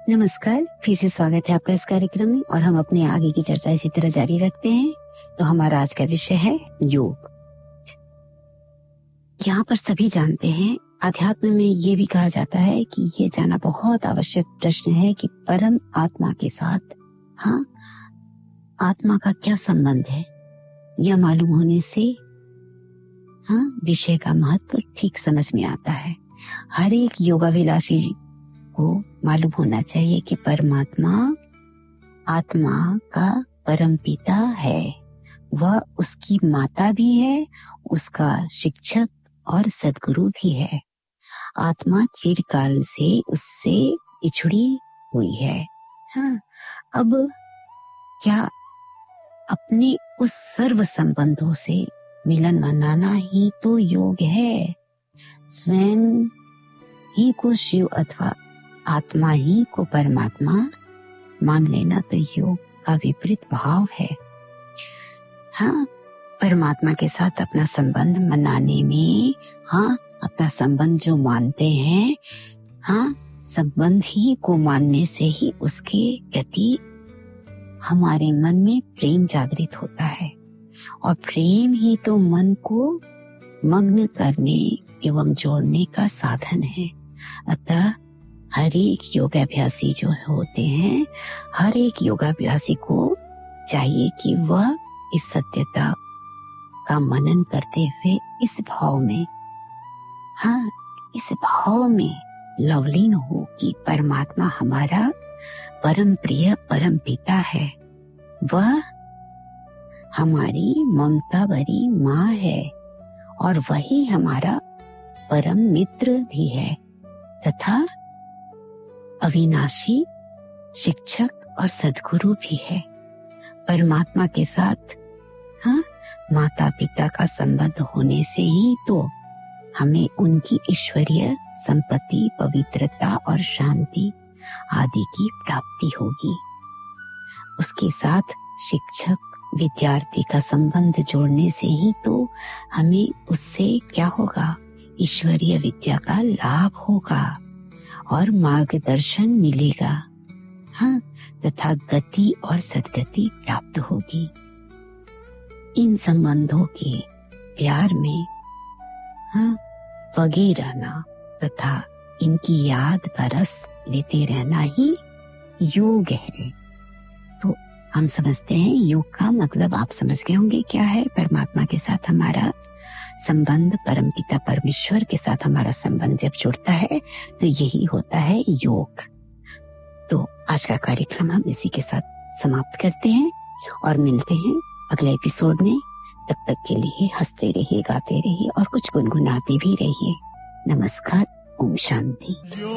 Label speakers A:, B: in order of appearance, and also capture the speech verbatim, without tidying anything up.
A: नमस्कार, फिर से स्वागत है आपका इस कार्यक्रम में और हम अपने आगे की चर्चा इसी तरह जारी रखते हैं। तो हमारा आज का विषय है योग। यहाँ पर सभी जानते हैं, अध्यात्म में ये भी कहा जाता है कि ये जानना बहुत आवश्यक प्रश्न है कि परम आत्मा के साथ हाँ आत्मा का क्या संबंध है। यह मालूम होने से हाँ विषय का महत्व ठीक समझ में आता है। हर एक योगाभिलाषी को मालूम होना चाहिए कि परमात्मा आत्मा का परम पिता है, वह उसकी माता भी है, उसका शिक्षक और सद्गुरु भी है। आत्मा चिरकाल से उससे बिछड़ी हुई है। हाँ, अब क्या अपने उस सर्व संबंधों से मिलन मनाना ही तो योग है। स्वयं ही को शिव अथवा आत्मा ही को परमात्मा मान लेना तो योग का विपरीत भाव है। हाँ, परमात्मा के साथ अपना संबंध मनाने में हाँ अपना संबंध जो मानते हैं, हाँ संबंध ही को मानने से ही उसके प्रति हमारे मन में प्रेम जागृत होता है और प्रेम ही तो मन को मग्न करने एवं जोड़ने का साधन है। अतः हर एक योगाभ्यासी जो होते हैं, हर एक योगाभ्यासी को चाहिए कि वह इस सत्यता का मनन करते हुए इस भाव में हाँ इस भाव में लवलीन हो कि परमात्मा हमारा परम प्रिय परम पिता है, वह हमारी ममता भरी माँ है और वही हमारा परम मित्र भी है तथा अविनाशी शिक्षक और सद्गुरु भी है। परमात्मा के साथ हाँ माता पिता का संबंध होने से ही तो हमें उनकी ईश्वरीय संपत्ति, पवित्रता और शांति आदि की प्राप्ति होगी। उसके साथ शिक्षक विद्यार्थी का संबंध जोड़ने से ही तो हमें उससे क्या होगा, ईश्वरीय विद्या का लाभ होगा और मार्गदर्शन मिलेगा। हाँ, तथा गति और सद्गति प्राप्त होगी। इन संबंधों के प्यार में हाँ पगे रहना तथा इनकी याद का रस लेते रहना ही योग है। तो हम समझते हैं योग का मतलब आप समझ गए होंगे क्या है। परमात्मा के साथ हमारा संबंध, परमपिता परमेश्वर के साथ हमारा संबंध जब जुड़ता है तो यही होता है योग। तो आज का कार्यक्रम हम इसी के साथ समाप्त करते हैं और मिलते हैं अगले एपिसोड में। तब तक के लिए हंसते रहिए, गाते रहिए और कुछ गुनगुनाते भी रहिए। नमस्कार, ओम शांति।